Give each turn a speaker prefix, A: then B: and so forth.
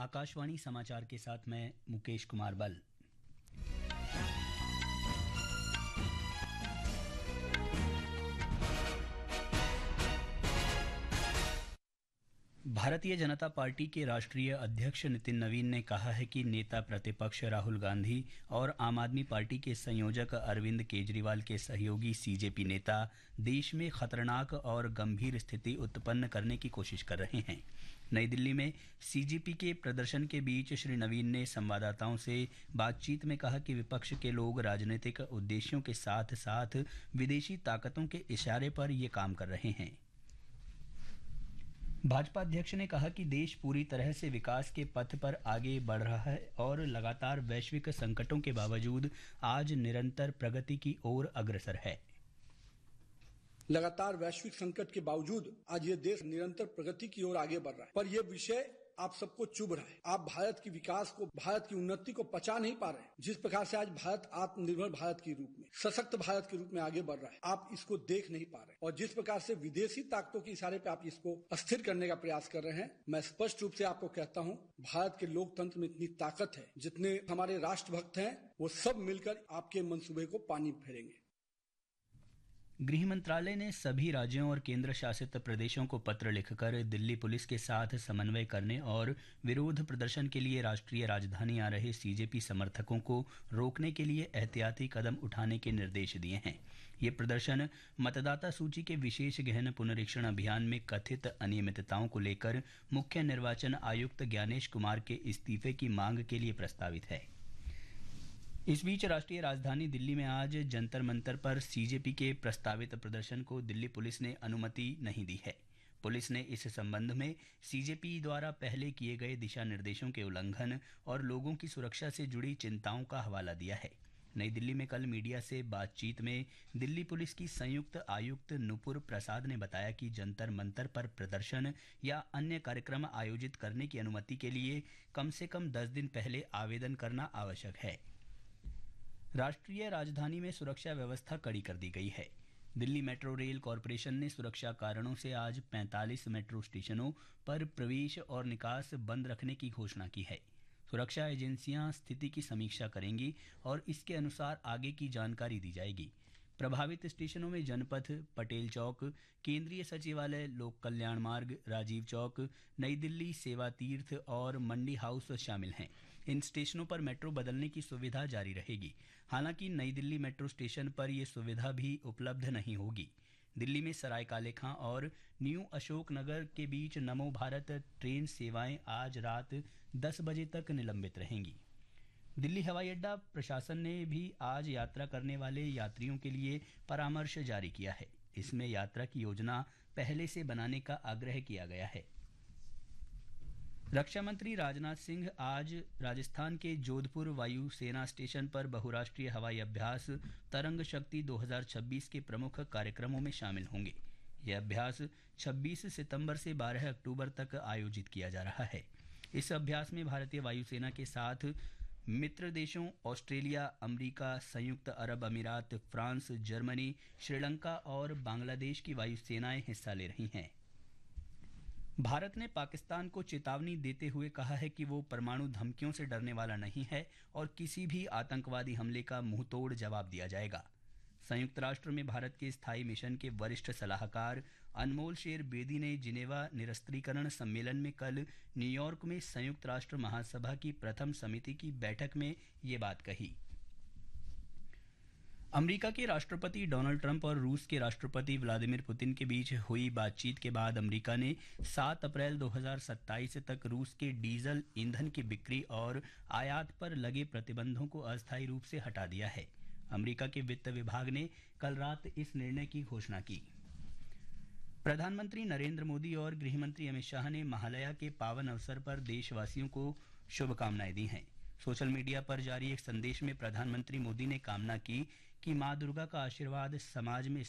A: आकाशवाणी समाचार के साथ मैं मुकेश कुमार बल। भारतीय जनता पार्टी के राष्ट्रीय अध्यक्ष नितिन नवीन ने कहा है कि नेता प्रतिपक्ष राहुल गांधी और आम आदमी पार्टी के संयोजक अरविंद केजरीवाल के सहयोगी सीजेपी नेता देश में खतरनाक और गंभीर स्थिति उत्पन्न करने की कोशिश कर रहे हैं। नई दिल्ली में सीजेपी के प्रदर्शन के बीच श्री नवीन ने संवाददाताओं से बातचीत में कहा कि विपक्ष के लोग राजनीतिक उद्देश्यों के साथ साथ विदेशी ताकतों के इशारे पर ये काम कर रहे हैं। भाजपा अध्यक्ष ने कहा कि देश पूरी तरह से विकास के पथ पर आगे बढ़ रहा है और लगातार वैश्विक संकटों के बावजूद आज निरंतर प्रगति की ओर अग्रसर है।
B: लगातार वैश्विक संकट के बावजूद आज ये देश निरंतर प्रगति की ओर आगे बढ़ रहा है, पर यह विषय आप सबको चुभ रहा है। आप भारत की विकास को, भारत की उन्नति को पचा नहीं पा रहे हैं। जिस प्रकार से आज भारत आत्मनिर्भर भारत के रूप में, सशक्त भारत के रूप में आगे बढ़ रहा है, आप इसको देख नहीं पा रहे। और जिस प्रकार से विदेशी ताकतों के इशारे पे आप इसको अस्थिर करने का प्रयास कर रहे हैं, मैं स्पष्ट रूप से आपको कहता हूं, भारत के लोकतंत्र में इतनी ताकत है, जितने हमारे राष्ट्रभक्त हैं वो सब मिलकर आपके मंसूबे को पानी फेरेंगे।
A: गृह मंत्रालय ने सभी राज्यों और केंद्र शासित प्रदेशों को पत्र लिखकर दिल्ली पुलिस के साथ समन्वय करने और विरोध प्रदर्शन के लिए राष्ट्रीय राजधानी आ रहे सीजेपी समर्थकों को रोकने के लिए एहतियाती कदम उठाने के निर्देश दिए हैं। ये प्रदर्शन मतदाता सूची के विशेष गहन पुनरीक्षण अभियान में कथित अनियमितताओं को लेकर मुख्य निर्वाचन आयुक्त ज्ञानेश कुमार के इस्तीफे की मांग के लिए प्रस्तावित है। इस बीच राष्ट्रीय राजधानी दिल्ली में आज जंतर मंतर पर सीजेपी के प्रस्तावित प्रदर्शन को दिल्ली पुलिस ने अनुमति नहीं दी है। पुलिस ने इस संबंध में सीजेपी द्वारा पहले किए गए दिशा निर्देशों के उल्लंघन और लोगों की सुरक्षा से जुड़ी चिंताओं का हवाला दिया है। नई दिल्ली में कल मीडिया से बातचीत में दिल्ली पुलिस की संयुक्त आयुक्त नुपुर प्रसाद ने बताया कि जंतर मंतर पर प्रदर्शन या अन्य कार्यक्रम आयोजित करने की अनुमति के लिए कम से कम 10 दिन पहले आवेदन करना आवश्यक है। राष्ट्रीय राजधानी में सुरक्षा व्यवस्था कड़ी कर दी गई है। दिल्ली मेट्रो रेल कॉरपोरेशन ने सुरक्षा कारणों से आज 45 मेट्रो स्टेशनों पर प्रवेश और निकास बंद रखने की घोषणा की है। सुरक्षा एजेंसियां स्थिति की समीक्षा करेंगी और इसके अनुसार आगे की जानकारी दी जाएगी। प्रभावित स्टेशनों में जनपथ, पटेल चौक, केंद्रीय सचिवालय, लोक कल्याण मार्ग, राजीव चौक, नई दिल्ली सेवा तीर्थ और मंडी हाउस शामिल हैं। इन स्टेशनों पर मेट्रो बदलने की सुविधा जारी रहेगी। हालांकि नई दिल्ली मेट्रो स्टेशन पर यह सुविधा भी उपलब्ध नहीं होगी। दिल्ली में सराय काले खां और न्यू अशोक नगर के बीच नमो भारत ट्रेन सेवाएं आज रात 10 बजे तक निलंबित रहेंगी। दिल्ली हवाई अड्डा प्रशासन ने भी आज यात्रा करने वाले यात्रियों के लिए परामर्श जारी किया है। इसमें यात्रा की योजना पहले से बनाने का आग्रह किया गया है। रक्षा मंत्री राजनाथ सिंह आज राजस्थान के जोधपुर वायु सेना स्टेशन पर बहुराष्ट्रीय हवाई अभ्यास तरंग शक्ति 2026 के प्रमुख कार्यक्रमों में शामिल होंगे। यह अभ्यास 26 सितंबर से 12 अक्टूबर तक आयोजित किया जा रहा है। इस अभ्यास में भारतीय वायुसेना के साथ मित्र देशों ऑस्ट्रेलिया, अमेरिका, संयुक्त अरब अमीरात, फ्रांस, जर्मनी, श्रीलंका और बांग्लादेश की वायुसेनाएं हिस्सा ले रही हैं। भारत ने पाकिस्तान को चेतावनी देते हुए कहा है कि वो परमाणु धमकियों से डरने वाला नहीं है और किसी भी आतंकवादी हमले का मुंहतोड़ जवाब दिया जाएगा। संयुक्त राष्ट्र में भारत के स्थायी मिशन के वरिष्ठ सलाहकार अनमोल शेर बेदी ने जिनेवा निरस्त्रीकरण सम्मेलन में कल न्यूयॉर्क में संयुक्त राष्ट्र महासभा की प्रथम समिति की बैठक में ये बात कही। अमेरिका के राष्ट्रपति डोनाल्ड ट्रंप और रूस के राष्ट्रपति व्लादिमीर पुतिन के बीच हुई बातचीत के बाद अमेरिका ने 7 अप्रैल 2027 तक रूस के डीजल ईंधन की बिक्री और आयात पर लगे प्रतिबंधों को अस्थायी रूप से हटा दिया है। अमेरिका के वित्त विभाग ने कल रात इस निर्णय की घोषणा की। प्रधानमंत्री नरेंद्र मोदी और गृहमंत्री अमित शाह ने महालया के पावन अवसर पर देशवासियों को शुभकामनाएं दी हैं। सोशल मीडिया पर जारी एक संदेश में प्रधानमंत्री मोदी ने कामना की कि मां दुर्गा का आशीर्वाद समाज में